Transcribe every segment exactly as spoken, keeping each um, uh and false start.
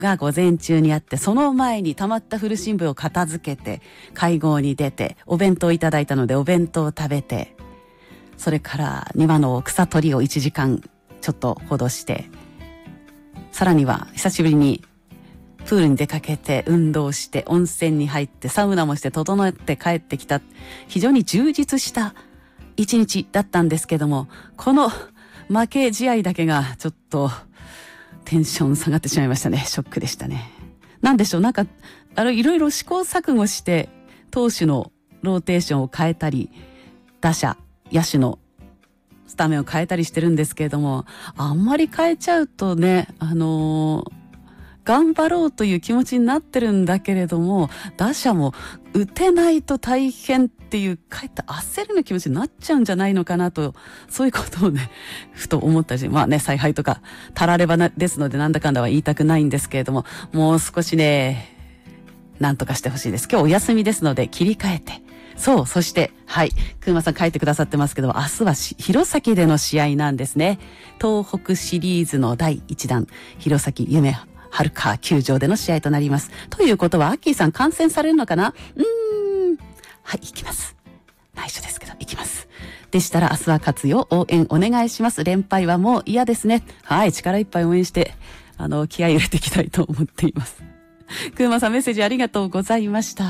が午前中にあって、その前に溜まった古新聞を片付けて、会合に出て、お弁当をいただいたのでお弁当を食べて、それから庭の草取りをいちじかんちょっとほどして、さらには久しぶりにプールに出かけて運動して温泉に入ってサウナもして整って帰ってきた、非常に充実した一日だったんですけども、この負け試合だけがちょっとテンション下がってしまいましたね。ショックでしたね。なんでしょう、なんかあれいろいろ試行錯誤して投手のローテーションを変えたり、打者野手のスタメンを変えたりしてるんですけれども、あんまり変えちゃうとね、あのー、頑張ろうという気持ちになってるんだけれども、打者も打てないと大変っていう、かえって焦るの気持ちになっちゃうんじゃないのかなと、そういうことをね、ふと思ったり、まあね、采配とか、たらればなですのでなんだかんだは言いたくないんですけれども、もう少しね、なんとかしてほしいです。今日お休みですので切り替えて、そう、そして、はい、くーまさん書いてくださってますけど、明日は弘前での試合なんですね。東北シリーズのだいいちだん、弘前夢はるか球場での試合となります。ということは、アッキーさん観戦されるのかな？うーん。はい、行きます。内緒ですけど、行きます。でしたら明日は勝つよ、応援お願いします。連敗はもう嫌ですね。はい、力いっぱい応援して、あの、気合い入れていきたいと思っています。くーまさんメッセージありがとうございました。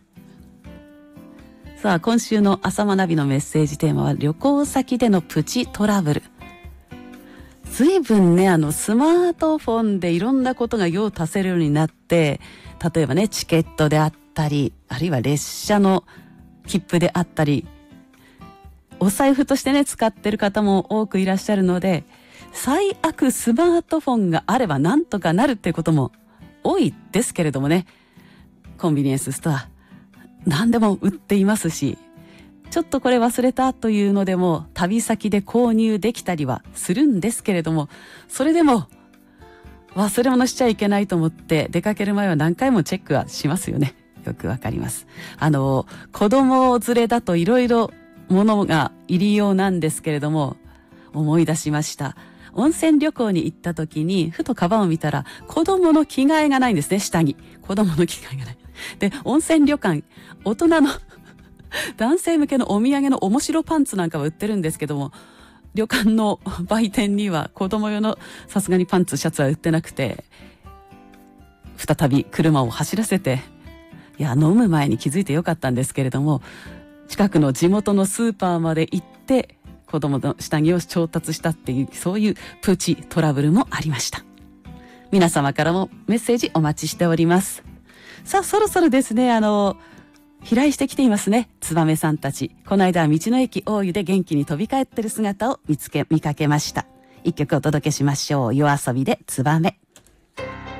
さあ、今週の朝学びのメッセージテーマは、旅行先でのプチトラブル。随分ね、あの、スマートフォンでいろんなことが用を足せるようになって、例えばね、チケットであったり、あるいは列車の切符であったり、お財布としてね、使ってる方も多くいらっしゃるので、最悪スマートフォンがあればなんとかなるっていうことも多いですけれどもね、コンビニエンスストア、何でも売っていますし、ちょっとこれ忘れたというのでも旅先で購入できたりはするんですけれども、それでも忘れ物しちゃいけないと思って出かける前は何回もチェックはしますよね。よくわかります。あの、子供連れだといろいろ物が入りようなんですけれども、思い出しました。温泉旅行に行った時にふとカバンを見たら子供の着替えがないんですね。下着、子供の着替えがない。で、温泉旅館、大人の男性向けのお土産の面白パンツなんかは売ってるんですけども、旅館の売店には子供用のさすがにパンツシャツは売ってなくて、再び車を走らせて、いや飲む前に気づいてよかったんですけれども、近くの地元のスーパーまで行って子供の下着を調達したっていう、そういうプチトラブルもありました。皆様からもメッセージお待ちしております。さあ、そろそろですね、あの飛来してきていますね、ツバメさんたち。この間は道の駅大湯で元気に飛び交ってる姿を見つけ見かけました。一曲お届けしましょう。夜遊びでツバメ。